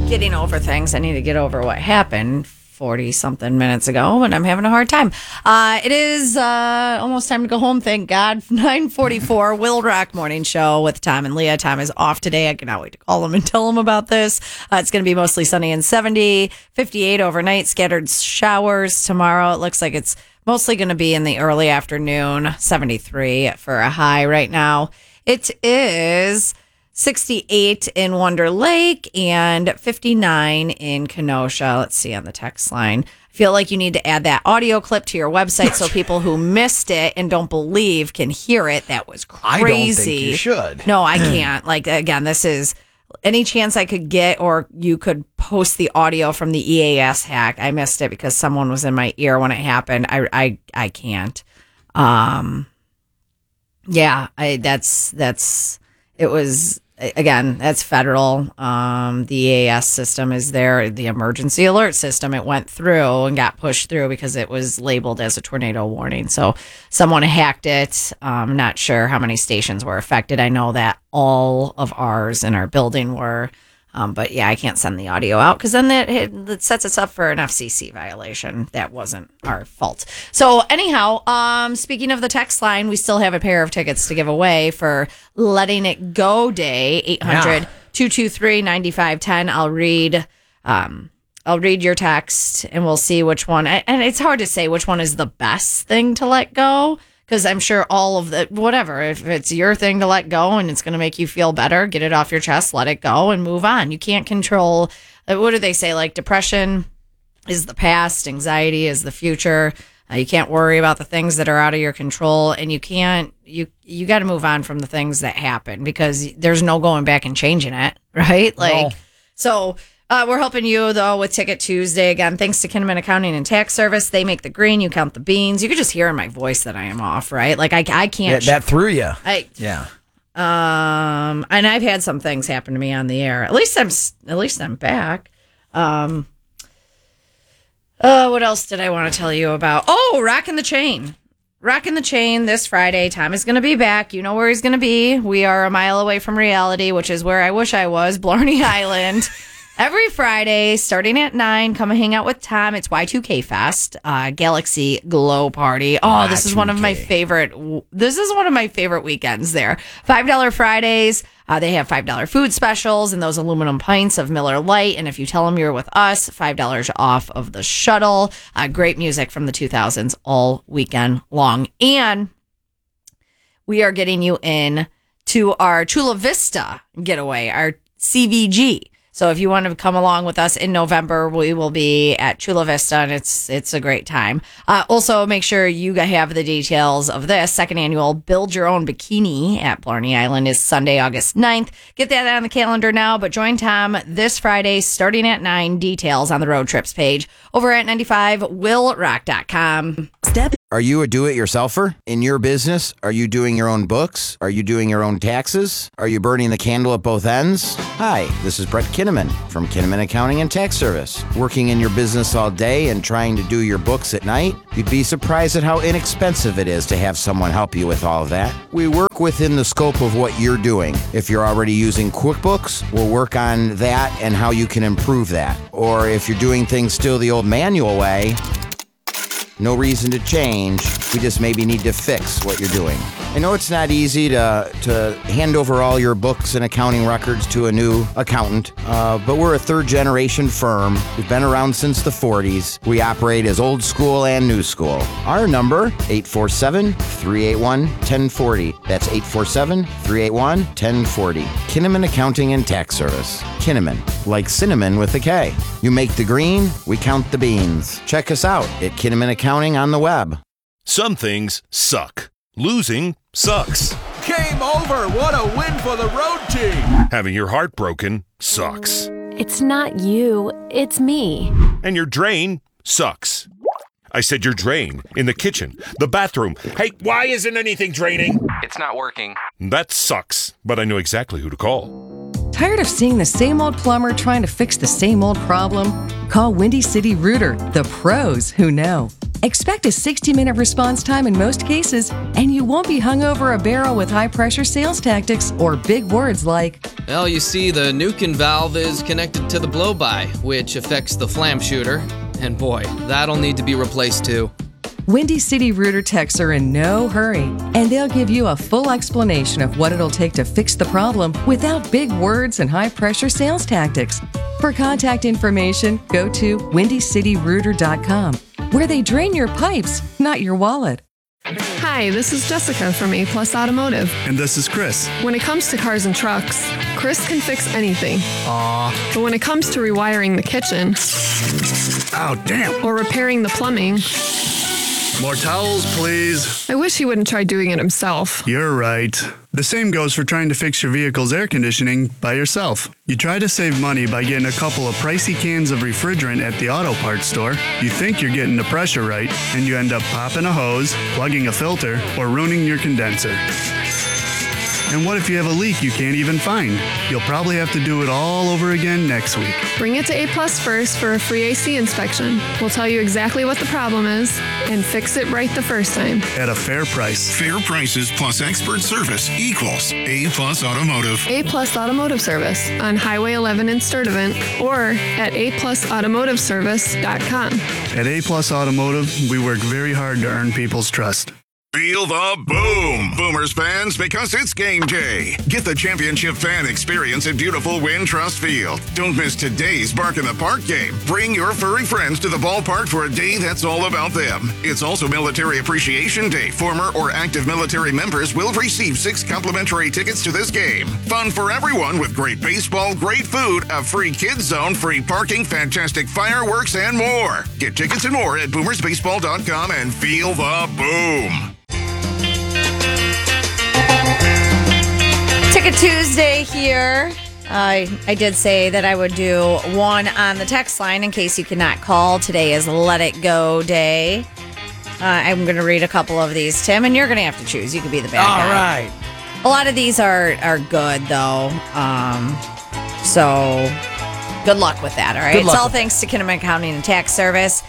getting over things. I need to get over what happened 40-something minutes ago, and I'm having a hard time. It is almost time to go home, thank God. 9:44, Will Rock Morning Show with Tom and Leah. Tom is off today. I cannot wait to call him and tell him about this. It's going to be mostly sunny and 70, 58 overnight, scattered showers tomorrow. It looks like it's mostly going to be in the early afternoon, 73 for a high right now. It is 68 in Wonder Lake and 59 in Kenosha. Let's see on the text line. I feel like you need to add that audio clip to your website so people who missed it and don't believe can hear it. That was crazy. I don't think you should. No, I can't. Like, again, this is any chance I could get, or you could post the audio from the EAS hack. I missed it because someone was in my ear when it happened. I can't. It was, again, that's federal. The EAS system is there. The emergency alert system, it went through and got pushed through because it was labeled as a tornado warning. So someone hacked it. I'm not sure how many stations were affected. I know that all of ours in our building were. But yeah, I can't send the audio out because then that sets us up for an FCC violation. That wasn't our fault. So anyhow, speaking of the text line, we still have a pair of tickets to give away for Letting It Go Day, 800-223-9510. I'll read your text and we'll see which one. And it's hard to say which one is the best thing to let go. Because I'm sure all of the, whatever, if it's your thing to let go and it's going to make you feel better, get it off your chest, let it go and move on. You can't control, what do they say? Like depression is the past, anxiety is the future. You can't worry about the things that are out of your control, and you got to move on from the things that happen because there's no going back and changing it, right? Like, so we're helping you, though, with Ticket Tuesday. Again, thanks to Kinnaman Accounting and Tax Service. They make the green, you count the beans. You can just hear in my voice that I am off, right? Like, I can't. That threw you. Yeah. And I've had some things happen to me on the air. At least I'm back. What else did I want to tell you about? Oh, Rockin' the Chain. Rockin' the Chain this Friday. Tom is going to be back. You know where he's going to be. We are a mile away from reality, which is where I wish I was, Blarney Island. Every Friday, starting at 9, come and hang out with Tom. It's Y2K Fest, Galaxy Glow Party. Oh, this is one of my favorite. This is one of my favorite weekends there. $5 Fridays. They have $5 food specials and those aluminum pints of Miller Lite. And if you tell them you're with us, $5 off of the shuttle. Great music from the 2000s all weekend long. And we are getting you in to our Chula Vista getaway, our CVG. So if you want to come along with us in November, we will be at Chula Vista, and it's a great time. Also, make sure you have the details of this. Second annual Build Your Own Bikini at Blarney Island is Sunday, August 9th. Get that on the calendar now, but join Tom this Friday starting at 9. Details on the road trips page over at 95willrock.com. Are you a do-it-yourselfer in your business? Are you doing your own books? Are you doing your own taxes? Are you burning the candle at both ends? Hi, this is Brett Kinnaman from Kinnaman Accounting and Tax Service. Working in your business all day and trying to do your books at night? You'd be surprised at how inexpensive it is to have someone help you with all of that. We work within the scope of what you're doing. If you're already using QuickBooks, we'll work on that and how you can improve that. Or if you're doing things still the old manual way, no reason to change. We just maybe need to fix what you're doing. I know it's not easy to hand over all your books and accounting records to a new accountant, but we're a third-generation firm. We've been around since the 40s. We operate as old school and new school. Our number, 847-381-1040. That's 847-381-1040. Kinnaman Accounting and Tax Service. Kinnaman, like cinnamon with a K. You make the green, we count the beans. Check us out at Kinnaman Accounting on the web. Some things suck. Losing sucks. Game over. What a win for the road team. Having your heart broken sucks. It's not you, it's me. And your drain sucks. I said your drain in the kitchen, the bathroom. Hey, why isn't anything draining? It's not working. That sucks, but I know exactly who to call. Tired of seeing the same old plumber trying to fix the same old problem? Call Windy City Rooter, the pros who know. Expect a 60-minute response time in most cases, and you won't be hung over a barrel with high-pressure sales tactics or big words like, Well, you see, the Nukin valve is connected to the blow-by, which affects the flam shooter. And boy, that'll need to be replaced too. Windy City Rooter techs are in no hurry, and they'll give you a full explanation of what it'll take to fix the problem without big words and high-pressure sales tactics. For contact information, go to windycityrooter.com, where they drain your pipes, not your wallet. Hi, this is Jessica from A Plus Automotive. And this is Chris. When it comes to cars and trucks, Chris can fix anything. But when it comes to rewiring the kitchen, Oh, damn. or repairing the plumbing, More towels, please. I wish he wouldn't try doing it himself. You're right. The same goes for trying to fix your vehicle's air conditioning by yourself. You try to save money by getting a couple of pricey cans of refrigerant at the auto parts store. You think you're getting the pressure right, and you end up popping a hose, plugging a filter, or ruining your condenser. And what if you have a leak you can't even find? You'll probably have to do it all over again next week. Bring it to A Plus first for a free AC inspection. We'll tell you exactly what the problem is and fix it right the first time. At a fair price. Fair prices plus expert service equals A Plus Automotive. A Plus Automotive Service on Highway 11 in Sturtevant or at aplusautomotiveservice.com. At A Plus Automotive, we work very hard to earn people's trust. Feel the boom, Boomers fans, because it's game day. Get the championship fan experience at beautiful Wintrust Field. Don't miss today's Bark in the Park game. Bring your furry friends to the ballpark for a day that's all about them. It's also Military Appreciation Day. Former or active military members will receive 6 complimentary tickets to this game. Fun for everyone with great baseball, great food, a free kids zone, free parking, fantastic fireworks, and more. Get tickets and more at boomersbaseball.com and feel the boom. Ticket Tuesday here. I did say that I would do one on the text line in case you cannot call. Today is Let It Go Day. I'm going to read a couple of these, Tim, and you're going to have to choose. You could be the bad guy. All right. A lot of these are good, though. So good luck with that, all right? It's all thanks to Kinnaman Accounting and Tax Service.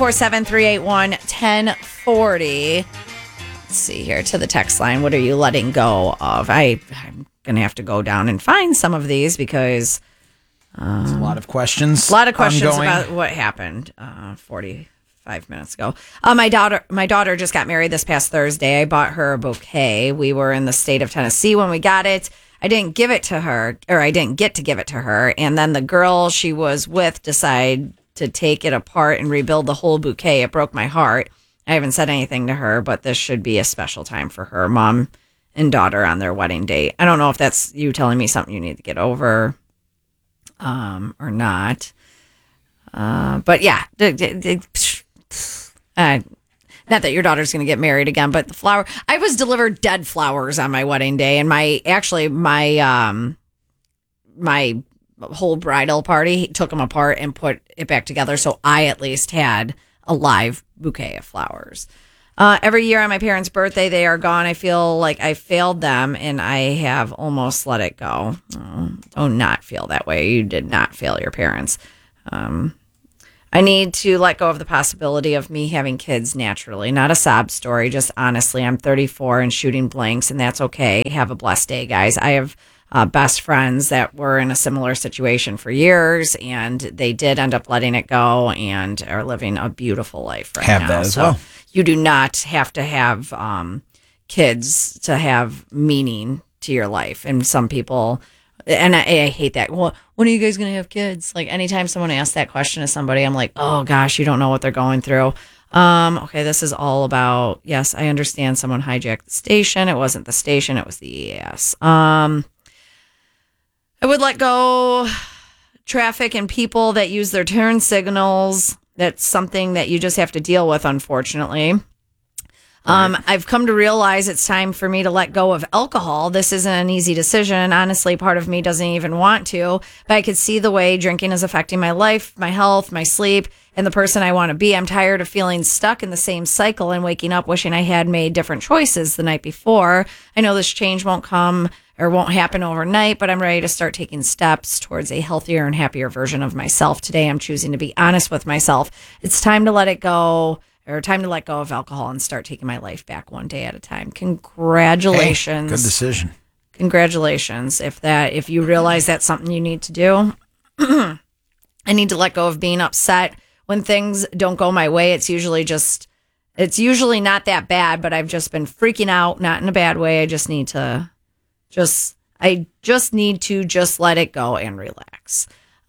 847-381-1040. Let's see here to the text line. What are you letting go of? I'm going to have to go down and find some of these because It's a lot of questions. A lot of questions ongoing. about what happened 45 minutes ago. My daughter just got married this past Thursday. I bought her a bouquet. We were in the state of Tennessee when we got it. I didn't give it to her, or I didn't get to give it to her. And then the girl she was with decided to take it apart and rebuild the whole bouquet. It broke my heart. I haven't said anything to her, but this should be a special time for her, mom and daughter, on their wedding date. I don't know if that's you telling me something you need to get over or not. But yeah, not that your daughter's going to get married again, but the flower, I was delivered dead flowers on my wedding day, and my whole bridal party took them apart and put it back together. So I at least had a live bouquet of flowers. Every year on my parents' birthday, they are gone. I feel like I failed them, and I have almost let it go. Oh, not feel that way. You did not fail your parents. I need to let go of the possibility of me having kids naturally. Not a sob story, just honestly. I'm 34 and shooting blanks, and that's okay. Have a blessed day, guys. I have best friends that were in a similar situation for years, and they did end up letting it go and are living a beautiful life right now. Have that as well. You do not have to have kids to have meaning to your life. And some people, and I hate that. Well, when are you guys going to have kids? Like anytime someone asks that question to somebody, I'm like, oh gosh, you don't know what they're going through. Okay, this is all about, yes, I understand someone hijacked the station. It wasn't the station, it was the EAS. I would let go traffic and people that use their turn signals. That's something that you just have to deal with, unfortunately. I've come to realize it's time for me to let go of alcohol. This isn't an easy decision. Honestly, part of me doesn't even want to, but I could see the way drinking is affecting my life, my health, my sleep, and the person I want to be. I'm tired of feeling stuck in the same cycle and waking up wishing I had made different choices the night before. I know this change won't come or won't happen overnight, but I'm ready to start taking steps towards a healthier and happier version of myself. Today, I'm choosing to be honest with myself. It's time to let it go or time to let go of alcohol and start taking my life back one day at a time. Congratulations. Hey, good decision. Congratulations. If you realize that's something you need to do, I need to let go of being upset when things don't go my way. It's usually not that bad, but I've just been freaking out, not in a bad way. I just need to let it go and relax.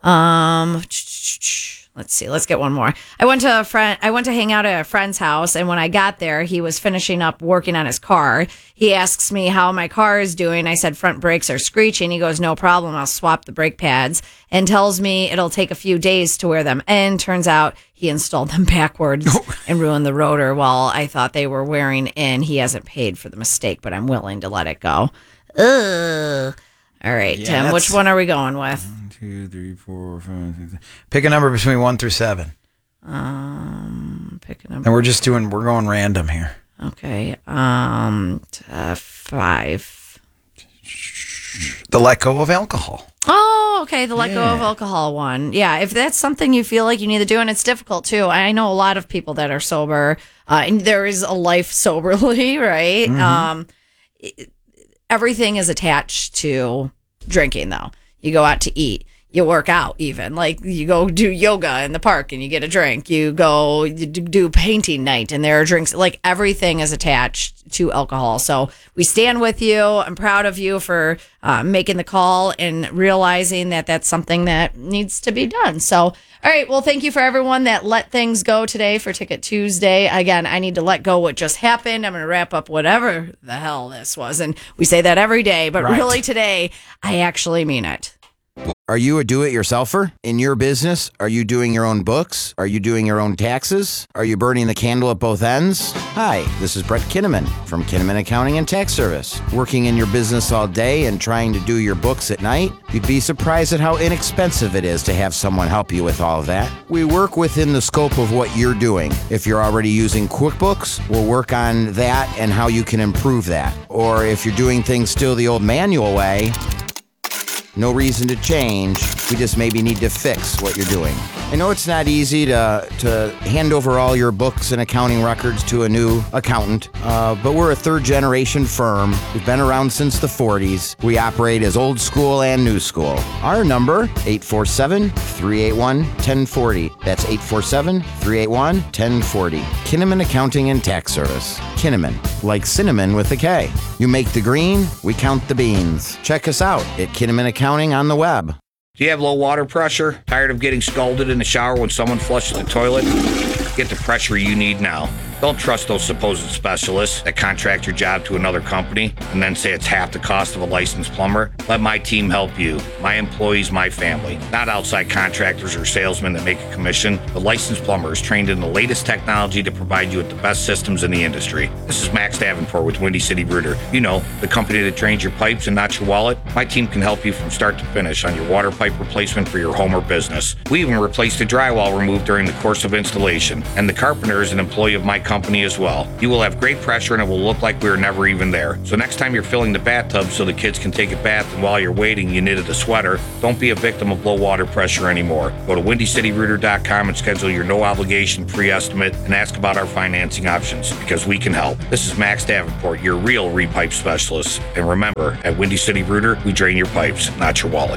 Let's see. Let's get one more. I went to hang out at a friend's house, and when I got there, he was finishing up working on his car. He asks me how my car is doing. I said front brakes are screeching. He goes, no problem. I'll swap the brake pads, and tells me it'll take a few days to wear them. And turns out he installed them backwards and ruined the rotor while I thought they were wearing in. He hasn't paid for the mistake, but I'm willing to let it go. Ugh. All right, yeah, Tim, which one are we going with? 1, 2, 3, 4, 5, 6. Pick a number between 1 through 7. Pick a number. And we're going random here. Okay. 5. The let go of alcohol. Oh, okay. The let go of alcohol one. Yeah. If that's something you feel like you need to do, and it's difficult too. I know a lot of people that are sober, and there is a life soberly, right? Mm-hmm. Everything is attached to drinking, though. You go out to eat. You work out, even. Like, you go do yoga in the park and you get a drink. You go do painting night and there are drinks. Like, everything is attached to alcohol. So we stand with you. I'm proud of you for making the call and realizing that that's something that needs to be done. So, all right. Well, thank you for everyone that let things go today for Ticket Tuesday. Again, I need to let go what just happened. I'm going to wrap up whatever the hell this was. And we say that every day, but really today, I actually mean it. Are you a do-it-yourselfer in your business? Are you doing your own books? Are you doing your own taxes? Are you burning the candle at both ends? Hi, this is Brett Kinnaman from Kinnaman Accounting and Tax Service. Working in your business all day and trying to do your books at night? You'd be surprised at how inexpensive it is to have someone help you with all of that. We work within the scope of what you're doing. If you're already using QuickBooks, we'll work on that and how you can improve that. Or if you're doing things still the old manual way, no reason to change. We just maybe need to fix what you're doing. I know it's not easy to hand over all your books and accounting records to a new accountant, but we're a third-generation firm. We've been around since the 40s. We operate as old school and new school. Our number, 847-381-1040. That's 847-381-1040. Kinnaman Accounting and Tax Service. Kinnaman, like cinnamon with a K. You make the green, we count the beans. Check us out at Kinnaman Accounting on the web. Do you have low water pressure? Tired of getting scalded in the shower when someone flushes the toilet? Get the pressure you need now. Don't trust those supposed specialists that contract your job to another company and then say it's half the cost of a licensed plumber. Let my team help you. My employees, my family. Not outside contractors or salesmen that make a commission. The licensed plumber is trained in the latest technology to provide you with the best systems in the industry. This is Max Davenport with Windy City Rooter. You know, the company that drains your pipes and not your wallet. My team can help you from start to finish on your water pipe replacement for your home or business. We even replaced the drywall removed during the course of installation. And the carpenter is an employee of my company as well. You will have great pressure and it will look like we were never even there. So next time you're filling the bathtub so the kids can take a bath and while you're waiting you knitted a sweater, don't be a victim of low water pressure anymore. Go to WindyCityRooter.com and schedule your no obligation pre-estimate and ask about our financing options because we can help. This is Max Davenport, your real repipe specialist. And remember, at Windy City Rooter, we drain your pipes, not your wallet.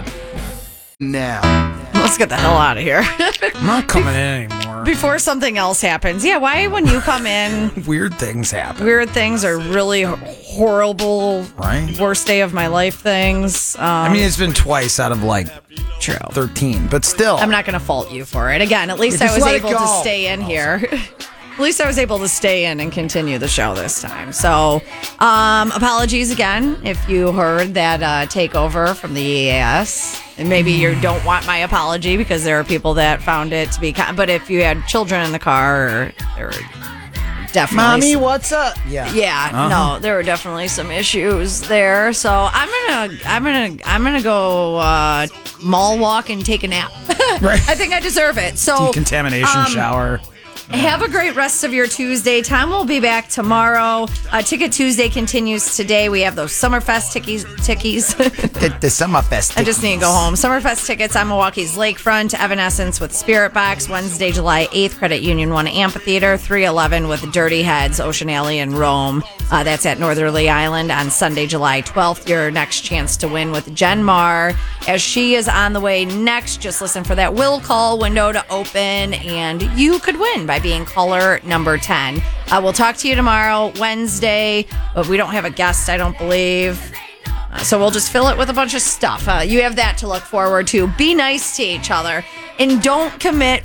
Now. Let's get the hell out of here. I'm not coming in anymore. Before something else happens. Yeah, why when you come in... Weird things happen. Weird things are really horrible, worst day of my life things. I mean, it's been twice out of like 13, but still. I'm not going to fault you for it. Again, at least I was able to stay in here. At least I was able to stay in and continue the show this time. So, apologies again if you heard that takeover from the EAS. And maybe you don't want my apology because there are people that found it to be... But if you had children in the car, there were definitely... Mommy, what's up? Yeah. No, there were definitely some issues there. So I'm gonna go mall walk and take a nap. Right. I think I deserve it. So decontamination shower. Have a great rest of your Tuesday. Tom will be back tomorrow. Ticket Tuesday continues today. We have those Summerfest tickies. The Summerfest. I just need to go home. Summerfest tickets on Milwaukee's Lakefront. Evanescence with Spirit Box. Wednesday, July 8th, Credit Union 1 Amphitheater. 311 with Dirty Heads, Ocean Alley, and Rome. That's at Northerly Island on Sunday, July 12th. Your next chance to win with Jen Marr. As she is on the way next, just listen for that will call window to open, and you could win by being caller number 10. We'll talk to you tomorrow, Wednesday, but we don't have a guest, I don't believe. So we'll just fill it with a bunch of stuff. You have that to look forward to. Be nice to each other, and don't commit